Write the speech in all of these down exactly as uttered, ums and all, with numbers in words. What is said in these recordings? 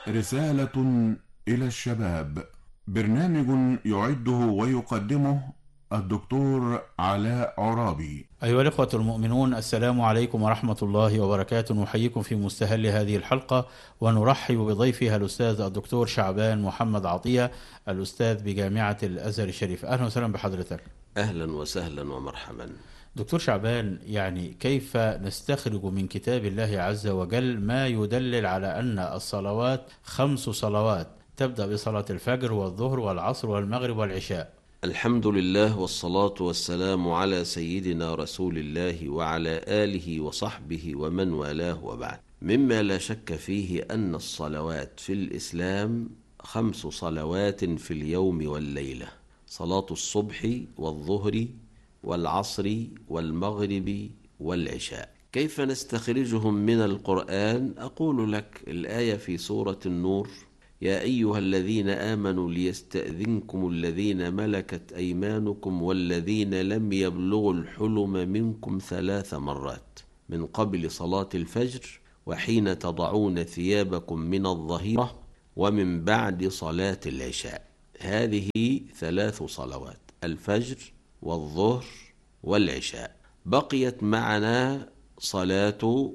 رسالة إلى الشباب، برنامج يعده ويقدمه الدكتور علاء عرابي. أيها الإخوة المؤمنون، السلام عليكم ورحمة الله وبركاته. نحييكم في مستهل هذه الحلقة ونرحب بضيفها الأستاذ الدكتور شعبان محمد عطية، الأستاذ بجامعة الأزهر الشريف. أهلا وسهلا بحضرتك. أهلا وسهلا ومرحبا. دكتور شعبان، يعني كيف نستخرج من كتاب الله عز وجل ما يدلل على أن الصلوات خمس صلوات تبدأ بصلاة الفجر والظهر والعصر والمغرب والعشاء؟ الحمد لله والصلاة والسلام على سيدنا رسول الله وعلى آله وصحبه ومن والاه، وبعد. مما لا شك فيه أن الصلوات في الإسلام خمس صلوات في اليوم والليلة: صلاة الصبح والظهر والعصر والمغرب والعشاء. كيف نستخرجهم من القرآن؟ أقول لك الآية في سورة النور: يا أيها الذين آمنوا ليستأذنكم الذين ملكت أيمانكم والذين لم يبلغوا الحلم منكم ثلاث مرات من قبل صلاة الفجر وحين تضعون ثيابكم من الظهيرة ومن بعد صلاة العشاء. هذه ثلاث صلوات: الفجر والظهر والعشاء. بقيت معنا صلاة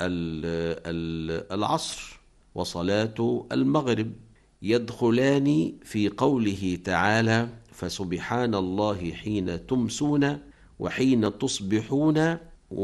العصر وصلاة المغرب، يدخلان في قوله تعالى: فسبحان الله حين تمسون وحين تصبحون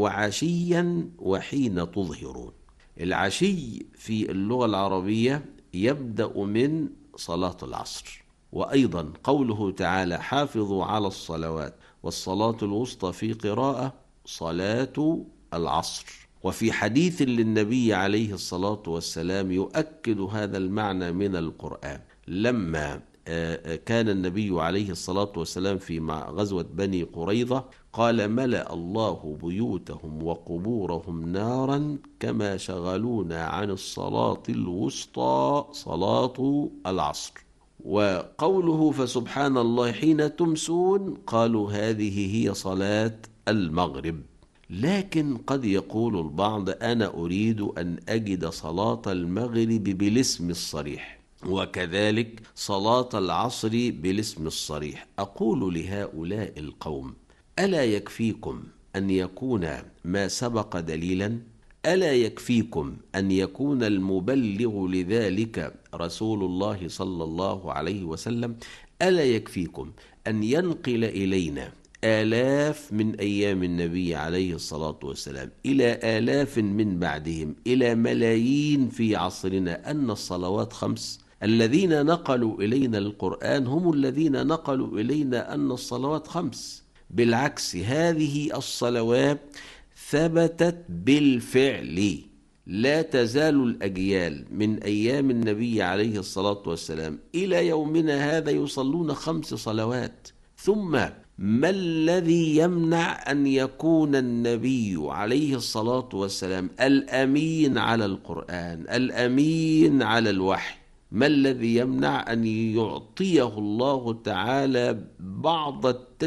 وعشيا وحين تظهرون. العشي في اللغة العربية يبدأ من صلاة العصر. وأيضا قوله تعالى: حافظوا على الصلوات والصلاة الوسطى، في قراءة صلاة العصر. وفي حديث للنبي عليه الصلاة والسلام يؤكد هذا المعنى من القرآن، لما كان النبي عليه الصلاة والسلام في غزوة بني قريظة قال: ملأ الله بيوتهم وقبورهم نارا كما شغلونا عن الصلاة الوسطى صلاة العصر. وقوله فسبحان الله حين تمسون قالوا هذه هي صلاة المغرب. لكن قد يقول البعض: أنا أريد أن أجد صلاة المغرب بالاسم الصريح وكذلك صلاة العصر بالاسم الصريح. أقول لهؤلاء القوم: ألا يكفيكم أن يكون ما سبق دليلا؟ ألا يكفيكم أن يكون المبلغ لذلك رسول الله صلى الله عليه وسلم؟ ألا يكفيكم أن ينقل إلينا آلاف من أيام النبي عليه الصلاة والسلام إلى آلاف من بعدهم إلى ملايين في عصرنا أن الصلوات خمس؟ الذين نقلوا إلينا القرآن هم الذين نقلوا إلينا أن الصلوات خمس. بالعكس، هذه الصلوات ثبتت بالفعل. لا تزال الأجيال من أيام النبي عليه الصلاة والسلام إلى يومنا هذا يصلون خمس صلوات. ثم ما الذي يمنع أن يكون النبي عليه الصلاة والسلام الأمين على القرآن، الأمين على الوحي؟ ما الذي يمنع أن يعطيه الله تعالى بعض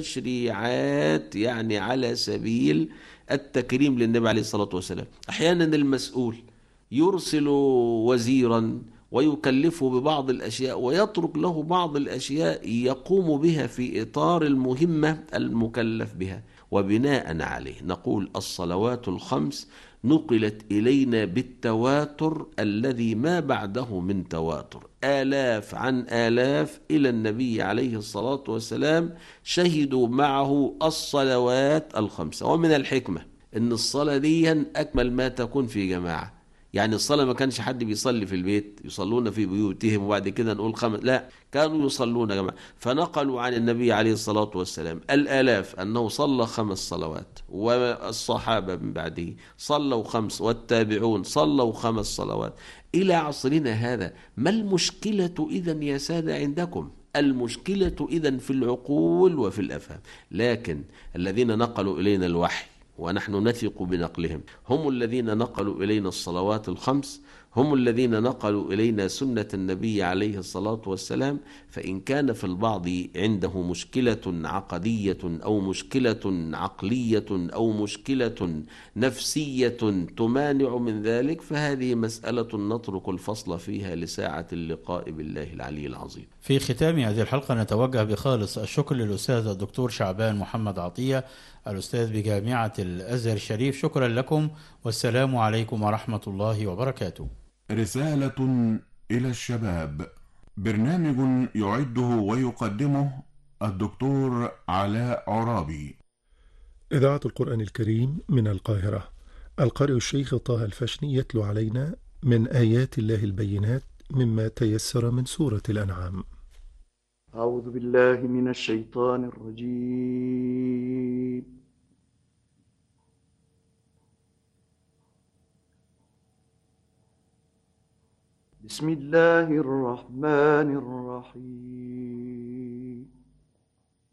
التشريعات، يعني على سبيل التكريم للنبي عليه الصلاة والسلام؟ أحيانا المسؤول يرسل وزيرا ويكلفه ببعض الأشياء ويترك له بعض الأشياء يقوم بها في إطار المهمة المكلف بها، وبناء عليه نقول الصلوات الخمس نقلت إلينا بالتواتر الذي ما بعده من تواتر، آلاف عن آلاف إلى النبي عليه الصلاة والسلام شهدوا معه الصلوات الخمسة. ومن الحكمة أن الصلاة دي أكمل ما تكون في جماعة. يعني الصلاة ما كانش حد بيصلي في البيت، يصلون في بيوتهم وبعد كده نقول خمس، لا، كانوا يصلون يا جماعة. فنقلوا عن النبي عليه الصلاة والسلام الآلاف أنه صلى خمس صلوات، والصحابة من بعده صلوا خمس، والتابعون صلوا خمس صلوات إلى عصرنا هذا. ما المشكلة إذن يا سادة عندكم؟ المشكلة إذن في العقول وفي الأفهام. لكن الذين نقلوا إلينا الوحي ونحن نثق بنقلهم هم الذين نقلوا إلينا الصلوات الخمس، هم الذين نقلوا إلينا سنة النبي عليه الصلاة والسلام. فإن كان في البعض عنده مشكلة عقدية أو مشكلة عقلية أو مشكلة نفسية تمانع من ذلك، فهذه مسألة نترك الفصل فيها لساعة اللقاء بالله العلي العظيم. في ختام هذه الحلقة نتوجه بخالص الشكر للأستاذ الدكتور شعبان محمد عطية، الأستاذ بجامعة الأزهر الشريف. شكرا لكم، والسلام عليكم ورحمة الله وبركاته. رسالة إلى الشباب، برنامج يعده ويقدمه الدكتور علاء عرابي. إذاعة القرآن الكريم من القاهرة. القارئ الشيخ طه الفشني يتلو علينا من آيات الله البينات مما تيسر من سورة الأنعام. أعوذ بالله من الشيطان الرجيم. بسم الله الرحمن الرحيم.